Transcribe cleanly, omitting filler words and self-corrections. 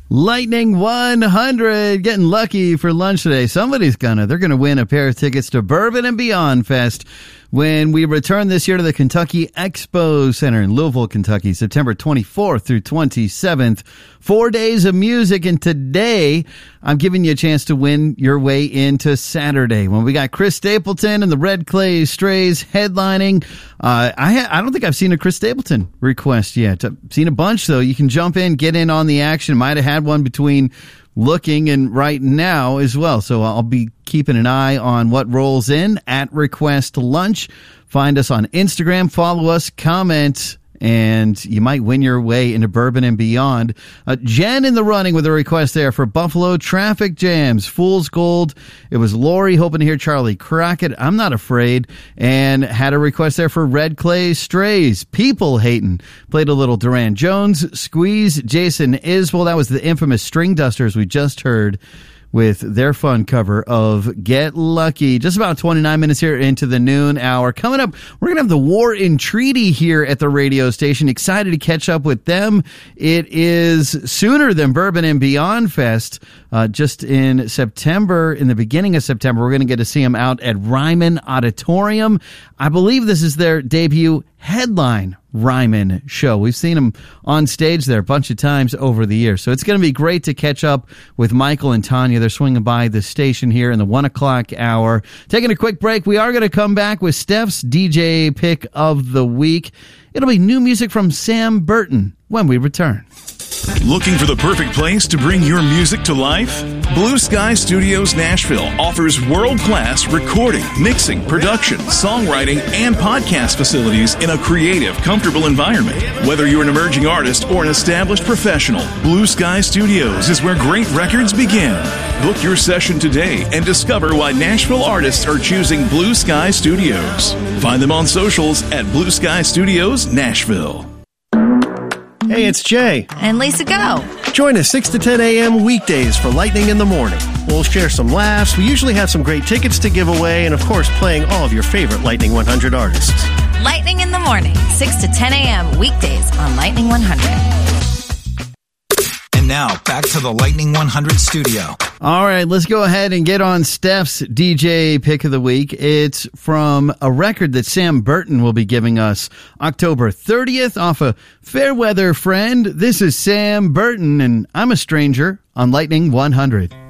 Lightning 100, getting lucky for lunch today. They're going to win a pair of tickets to Bourbon and Beyond Fest when we return this year to the Kentucky Expo Center in Louisville, Kentucky, September 24th through 27th. 4 days of music, and today I'm giving you a chance to win your way into Saturday when we got Chris Stapleton and the Red Clay Strays headlining. I don't think I've seen a Chris Stapleton request yet. I've seen a bunch, though. You can jump in, get in on the action. Might have had one between looking and right now as well. So I'll be keeping an eye on what rolls in at Request Lunch. Find us on Instagram, follow us, comment, and you might win your way into Bourbon and Beyond. Jen in the running with a request there for Buffalo Traffic Jams, Fool's Gold. It was Lori hoping to hear Charlie Crockett, I'm Not Afraid, and had a request there for Red Clay Strays, People Hatin'. Played a little Duran Jones, Squeeze, Jason Isbell. That was the infamous String Dusters we just heard with their fun cover of Get Lucky. Just about 29 minutes here into the noon hour. Coming up, we're going to have the War and Treaty here at the radio station. Excited to catch up with them. It is sooner than Bourbon and Beyond Fest. Just in September, in the beginning of September, we're going to get to see them out at Ryman Auditorium. I believe this is their debut headline Ryman show. We've seen them on stage there a bunch of times over the years. So it's going to be great to catch up with Michael and Tanya. They're swinging by the station here in the 1 o'clock hour. Taking a quick break. We are going to come back with Steph's DJ pick of the week. It'll be new music from Sam Burton when we return. Looking for the perfect place to bring your music to life? Blue Sky Studios Nashville offers world-class recording, mixing, production, songwriting, and podcast facilities in a creative, comfortable environment. Whether you're an emerging artist or an established professional, Blue Sky Studios is where great records begin. Book your session today and discover why Nashville artists are choosing Blue Sky Studios. Find them on socials at Blue Sky Studios Nashville. Hey, it's Jay. And Lisa Go. Join us 6 to 10 a.m. weekdays for Lightning in the Morning. We'll share some laughs. We usually have some great tickets to give away and, of course, playing all of your favorite Lightning 100 artists. Lightning in the Morning, 6 to 10 a.m. weekdays on Lightning 100. Now, back to the Lightning 100 studio. All right, let's go ahead and get on Steph's DJ pick of the week. It's from a record that Sam Burton will be giving us October 30th off of Fairweather Friend. This is Sam Burton, and I'm a Stranger on Lightning 100.